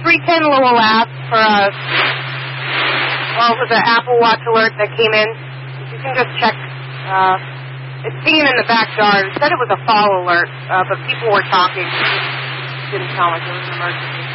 310 Lowell asked for it was an Apple Watch alert that came in. You can just check. It's pinging in the backyard. It said it was a fall alert, but people were talking. It didn't sound like it was an emergency.